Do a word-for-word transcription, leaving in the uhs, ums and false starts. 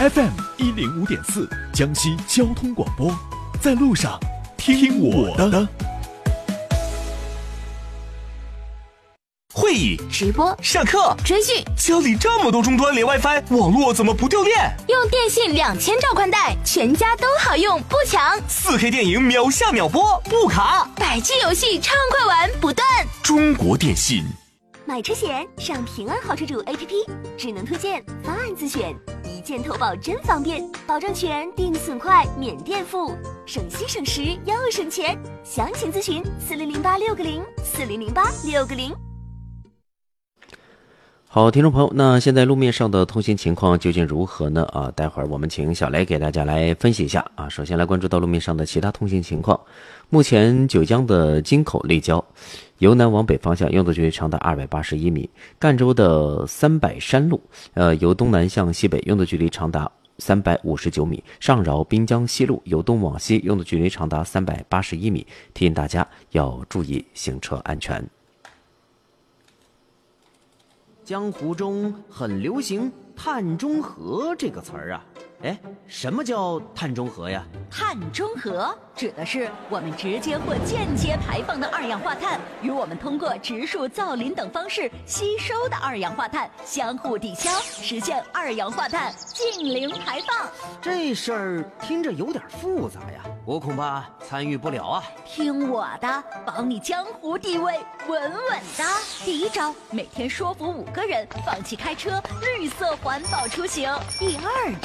F M 一零五点四，江西交通广播，在路上听我的。 会议、 直播、 上课、 追剧， 家里这么多终端连 WiFi， 网络怎么不掉电？ 用电信两千兆宽带，全家都好用，不抢。 四 K 电影秒下秒播，不卡。 百 G 游戏畅快玩不断。 中国电信。 买车险上平安好车主 A P P， 智能推荐，方案自选，一键投保真方便，保障全，定损快，免垫付，省心省时又省钱。详情咨询四零零八六个零四零零八六个零。 好，听众朋友，那现在路面上的通行情况究竟如何呢？啊，待会儿我们请小雷给大家来分析一下啊。首先来关注到路面上的其他通行情况。目前九江的金口立交，由南往北方向拥堵距离长达二百八十一米；赣州的三百山路，呃，由东南向西北拥堵距离长达三百五十九米；上饶滨江西路由东往西拥堵距离长达三百八十一米。提醒大家要注意行车安全。江湖中很流行碳中和这个词儿啊，哎，什么叫碳中和呀？ 碳中和指的是我们直接或间接排放的二氧化碳与我们通过植树、造林等方式吸收的二氧化碳相互抵消，实现二氧化碳净零排放。 这事儿听着有点复杂呀，我恐怕参与不了啊。 听我的，保你江湖地位稳稳的。第一招，每天说服五个人放弃开车，绿色环保出行。第二